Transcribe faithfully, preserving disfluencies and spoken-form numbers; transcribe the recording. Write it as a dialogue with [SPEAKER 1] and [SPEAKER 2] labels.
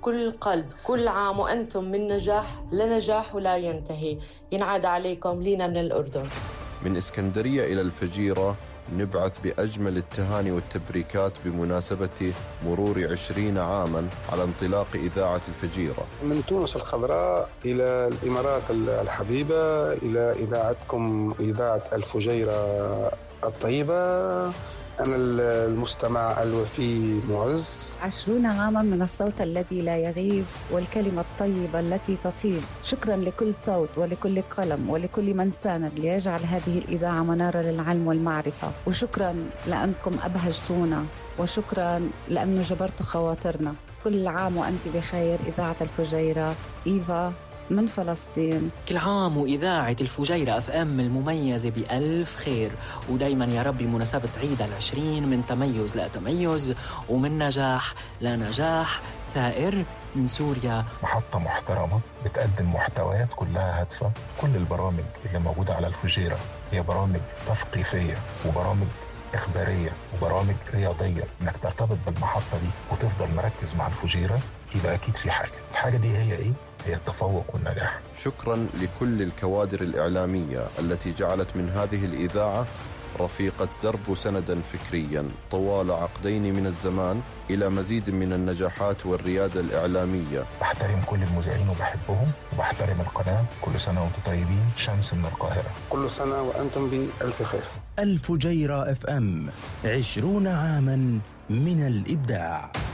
[SPEAKER 1] كل قلب. كل عام وأنتم من نجاح لنجاح ولا ينتهي. ينعاد عليكم لينا من الأردن.
[SPEAKER 2] من إسكندرية إلى الفجيرة نبعث بأجمل التهاني والتبريكات بمناسبة مرور عشرين عاماً على انطلاق إذاعة الفجيرة.
[SPEAKER 3] من تونس الخضراء إلى الإمارات الحبيبة، إلى إذاعتكم إذاعة الفجيرة الطيبة. أنا المستمع الوفي معز.
[SPEAKER 4] عشرون عاما من الصوت الذي لا يغيب والكلمة الطيبة التي تطيب. شكرا لكل صوت ولكل قلم ولكل من ساند ليجعل هذه الإذاعة منارة للعلم والمعرفة. وشكرا لأنكم أبهجتونا، وشكرا لأنه جبرتوا خواطرنا. كل عام وأنت بخير إذاعة الفجيرة. إيفا من فلسطين.
[SPEAKER 5] كل عام وإذاعة الفجيرة أف أم المميزة بألف خير، ودايما يا رب مناسبة عيد العشرين من تميز لتميز ومن نجاح لنجاح. ثائر من سوريا.
[SPEAKER 6] محطة محترمة بتقدم محتويات كلها هادفة. كل البرامج اللي موجودة على الفجيرة هي برامج تثقيفية وبرامج إخبارية وبرامج رياضية. إنك ترتبط بالمحطة دي وتفضل مركز مع الفجيرة يبقى أكيد في حاجة. الحاجة دي هي إيه؟ هي التفوق والنجاح.
[SPEAKER 2] شكرا لكل الكوادر الإعلامية التي جعلت من هذه الإذاعة رفيقة درب سندا فكريا طوال عقدين من الزمان إلى مزيد من النجاحات والريادة الإعلامية.
[SPEAKER 6] بحترم كل المذيعين وبحبهم وبحترم القناة. كل سنة وانتم طيبين. شمس من القاهرة.
[SPEAKER 3] كل سنة وأنتم بألف خير.
[SPEAKER 7] الفجيرة اف ام، عشرون عاما من الإبداع.